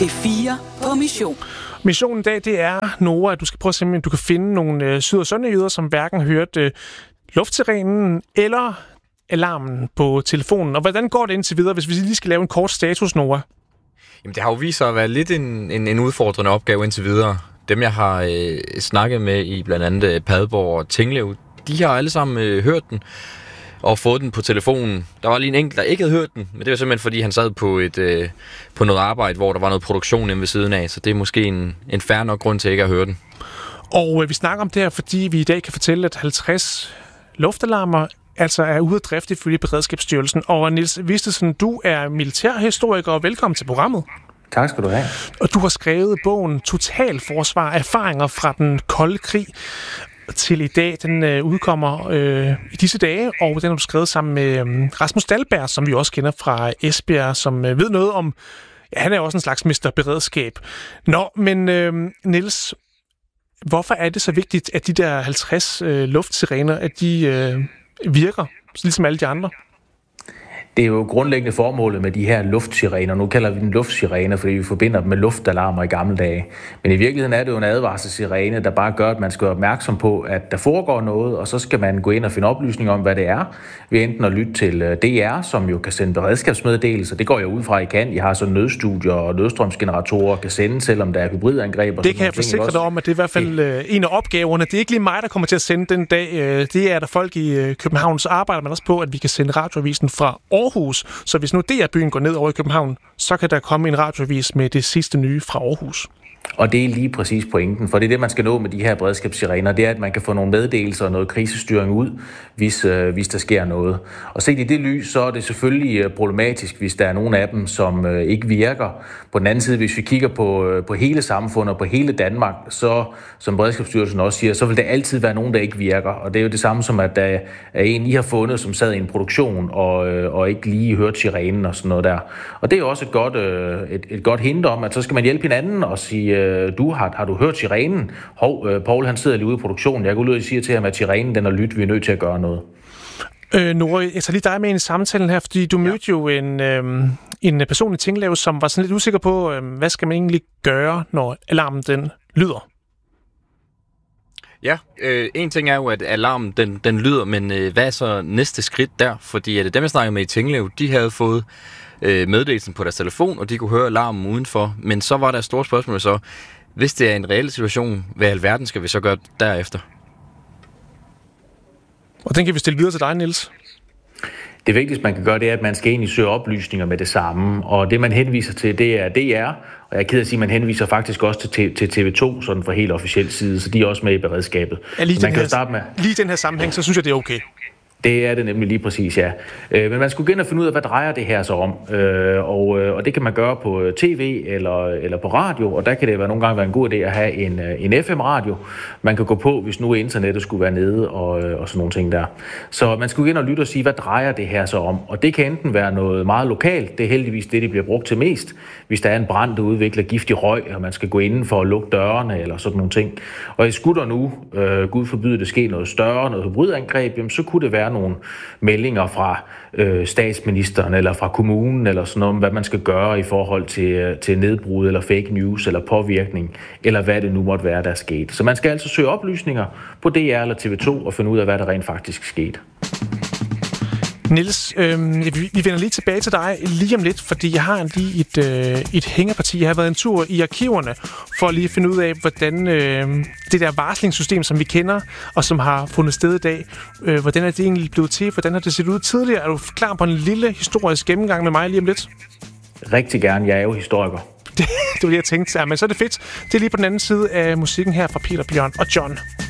P4 på mission. Missionen i dag, det er, Nora, at du skal prøve at se, om du kan finde nogle syd- og sønderjyder, som hverken hørte luftsirenen eller alarmen på telefonen. Og hvordan går det indtil videre, hvis vi lige skal lave en kort status, Nora? Jamen, det har jo vist sig at være lidt en udfordrende opgave indtil videre. Dem, jeg har snakket med i blandt andet Padborg og Tinglev, de har alle sammen hørt den og fået den på telefonen. Der var lige en enkelt, der ikke havde hørt den, men det var simpelthen, fordi han sad på noget arbejde, hvor der var noget produktion inde ved siden af, så det er måske en fair nok grund til ikke at høre den. Og vi snakker om det her, fordi vi i dag kan fortælle, at 50 luftalarmer altså er ude af drift ifølge Beredskabsstyrelsen. Og Niels Vistesen, du er militærhistoriker, og velkommen til programmet. Tak skal du have. Og du har skrevet bogen Totalforsvar, erfaringer fra den kolde krig til i dag. Den udkommer i disse dage, og den har du skrevet sammen med Rasmus Dahlberg, som vi også kender fra Esbjerg, som ved noget om, ja, han er også en slags Mr. Beredskab. Nå, men Niels, hvorfor er det så vigtigt, at de der 50 luftsirener, at de virker, ligesom alle de andre? Det er jo grundlæggende formålet med de her luftsirener. Nu kalder vi dem luftsirener, fordi vi forbinder dem med luftalarmer i gamle dage. Men i virkeligheden er det jo en advarselssirene, der bare gør, at man skal være opmærksom på, at der foregår noget, og så skal man gå ind og finde oplysninger om, hvad det er. Ved enten at lytte til DR, som jo kan sende beredskabsmeddelelser. Det går jeg ud fra, I kan. I har så nødstudier og nødstrømsgeneratorer kan sende, selvom der er hybridangreb. Det kan jeg forsikre dig om, at det er i hvert fald en af opgaverne. Det er ikke lige mig, der kommer til at sende den dag. Det er der folk i København, så arbejder man også på, at vi kan sende radioavisen fra Aarhus. Så hvis nu DR-byen går ned over i København, så kan der komme en radioavis med det sidste nye fra Aarhus. Og det er lige præcis pointen, for det er det, man skal nå med de her beredskabssirener, det er, at man kan få nogle meddelelser og noget krisestyring ud, hvis der sker noget. Og set i det lys, så er det selvfølgelig problematisk, hvis der er nogle af dem, som ikke virker. På den anden side, hvis vi kigger på hele samfundet og på hele Danmark, så, som Beredskabsstyrelsen også siger, så vil der altid være nogen, der ikke virker. Og det er jo det samme som, at der er en, I har fundet, som sad i en produktion og ikke lige hørte sirenen og sådan noget der. Og det er jo også et godt hint om, at så skal man hjælpe hinanden og sige, har du hørt sirenen? Paul, han sidder lige ude i produktionen. Jeg går ud og siger til ham, at sirenen den er lyt, vi er nødt til at gøre noget. Nora, jeg tager lige dig med i samtalen her, fordi du mødte jo en person i Tinglev, som var sådan lidt usikker på, hvad skal man egentlig gøre, når alarmen den lyder? Ja, en ting er jo, at alarmen den lyder, men hvad er så næste skridt der? Fordi at dem, jeg snakkede med i Tinglev, de havde fået meddelelsen på deres telefon, og de kunne høre alarmen udenfor. Men så var der et stort spørgsmål så, hvis det er en reel situation, hvad i alverden skal vi så gøre derefter? Og den kan vi stille videre til dig, Niels. Det vigtigste, man kan gøre, det er, at man skal egentlig søge oplysninger med det samme. Og det, man henviser til, det er DR. Og jeg er ked af at sige, at man henviser faktisk også til TV2, sådan fra helt officiel side, så de er også med i beredskabet. Ja, lige den her sammenhæng, så synes jeg, det er okay. Det er det nemlig lige præcis, ja. Men man skulle gå ind og finde ud af, hvad drejer det her så om. Og det kan man gøre på tv eller på radio, og der kan det nogle gange være en god idé at have en FM-radio. Man kan gå på, hvis nu internettet skulle være nede og sådan nogle ting der. Så man skulle gå ind og lytte og sige, hvad drejer det her så om? Og det kan enten være noget meget lokalt, det er heldigvis det bliver brugt til mest. Hvis der er en brand, der udvikler giftig røg, og man skal gå inden for at lukke dørene eller sådan nogle ting. Og i skutter nu, Gud forbyde det sker noget større, noget hybridangreb, jamen, så kunne det være nogle meldinger fra statsministeren eller fra kommunen eller sådan noget om, hvad man skal gøre i forhold til nedbrud eller fake news eller påvirkning, eller hvad det nu måtte være, der er sket. Så man skal altså søge oplysninger på DR eller TV2 og finde ud af, hvad der rent faktisk skete. Niels, vi vender lige tilbage til dig lige om lidt, fordi jeg har lige et hængeparti. Jeg har været en tur i arkiverne for lige at finde ud af, hvordan det der varslingssystem, som vi kender, og som har fundet sted i dag, hvordan er det egentlig blevet til? Hvordan har det set ud tidligere? Er du klar på en lille historisk gennemgang med mig lige om lidt? Rigtig gerne. Jeg er jo historiker. Det var det, jeg tænkte. Ja, men så er det fedt. Det er lige på den anden side af musikken her fra Peter, Bjørn og John.